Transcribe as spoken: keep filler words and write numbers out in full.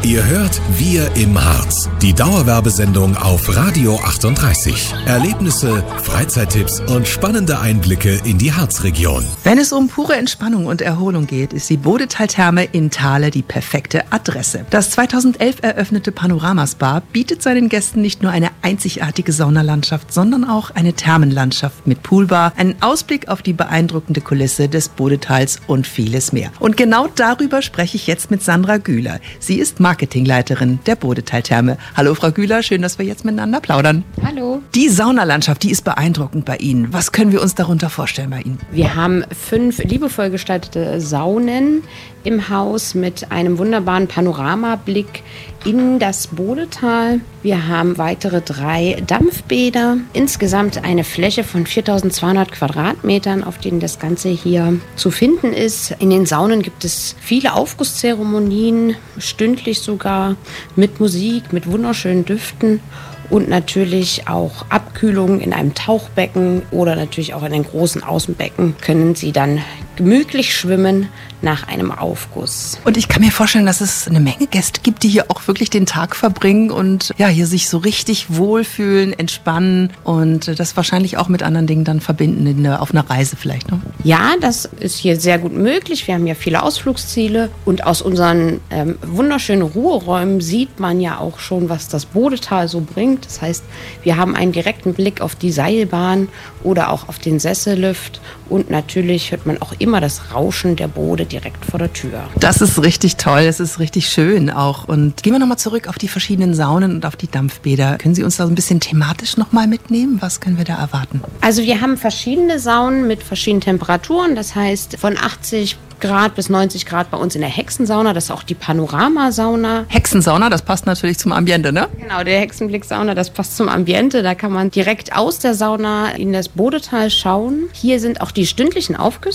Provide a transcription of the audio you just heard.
Ihr hört Wir im Harz, die Dauerwerbesendung auf Radio achtunddreißig. Erlebnisse, Freizeittipps und spannende Einblicke in die Harzregion. Wenn es um pure Entspannung und Erholung geht, ist die Bodetal-Therme in Thale die perfekte Adresse. Das zweitausendelf eröffnete Panorama-Spa bietet seinen Gästen nicht nur eine einzigartige Saunalandschaft, sondern auch eine Thermenlandschaft mit Poolbar, einen Ausblick auf die beeindruckende Kulisse des Bodetals und vieles mehr. Und genau darüber spreche ich jetzt mit Sandra Güler. Sie ist Marketingleiterin der Bodetal-Therme. Hallo Frau Güler, schön, dass wir jetzt miteinander plaudern. Hallo. Die Saunalandschaft, die ist beeindruckend bei Ihnen. Was können wir uns darunter vorstellen bei Ihnen? Wir haben fünf liebevoll gestaltete Saunen im Haus mit einem wunderbaren Panoramablick in das Bodetal. Wir haben weitere drei Dampfbäder. Insgesamt eine Fläche von viertausendzweihundert Quadratmetern, auf denen das Ganze hier zu finden ist. In den Saunen gibt es viele Aufgusszeremonien, stündlich sogar, mit Musik, mit wunderschönen Düften. Und natürlich auch Abkühlung in einem Tauchbecken oder natürlich auch in den großen Außenbecken können Sie dann gemütlich schwimmen nach einem Aufguss. Und ich kann mir vorstellen, dass es eine Menge Gäste gibt, die hier auch wirklich den Tag verbringen und ja, hier sich so richtig wohlfühlen, entspannen und das wahrscheinlich auch mit anderen Dingen dann verbinden, in der, auf einer Reise vielleicht. Ne? Ja, das ist hier sehr gut möglich. Wir haben ja viele Ausflugsziele und aus unseren ähm, wunderschönen Ruheräumen sieht man ja auch schon, was das Bodetal so bringt. Das heißt, wir haben einen direkten Blick auf die Seilbahn oder auch auf den Sessellift und natürlich hört man auch immer das Rauschen der Bode direkt vor der Tür. Das ist richtig toll, es ist richtig schön auch. Und gehen wir nochmal zurück auf die verschiedenen Saunen und auf die Dampfbäder. Können Sie uns da so ein bisschen thematisch nochmal mitnehmen? Was können wir da erwarten? Also wir haben verschiedene Saunen mit verschiedenen Temperaturen. Das heißt von achtzig Grad bis neunzig Grad bei uns in der Hexensauna. Das ist auch die Panoramasauna. Hexensauna, das passt natürlich zum Ambiente, ne? Genau, der Hexenblicksauna, das passt zum Ambiente. Da kann man direkt aus der Sauna in das Bodetal schauen. Hier sind auch die stündlichen Aufgüsse.